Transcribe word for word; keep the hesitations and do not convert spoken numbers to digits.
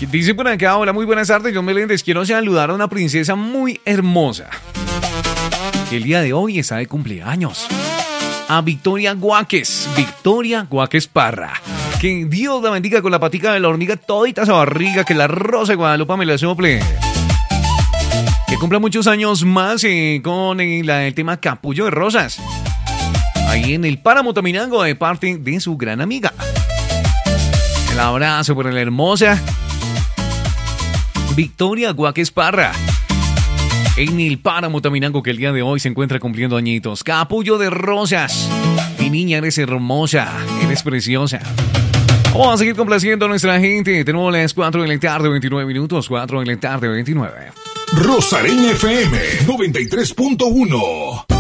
Dice por acá, hola, muy buenas tardes, John Meléndez. Quiero saludar a una princesa muy hermosa que el día de hoy está de cumpleaños. A Victoria Guáquez, Victoria Guáquez Parra. Que Dios la bendiga con la patica de la hormiga todita esa barriga, que la rosa de Guadalupe me la sople. Que cumpla muchos años más eh, con eh, la, el tema Capullo de Rosas. Ahí en el Páramo Taminango de parte de su gran amiga. El abrazo por la hermosa Victoria Guáquez Parra. En el Páramo Taminango que el día de hoy se encuentra cumpliendo añitos. Capullo de Rosas. Mi niña, eres hermosa, eres preciosa. Vamos a seguir complaciendo a nuestra gente. Tenemos las cuatro de la tarde, veintinueve minutos. cuatro de la tarde, veintinueve. Rosareña F M noventa y tres punto uno.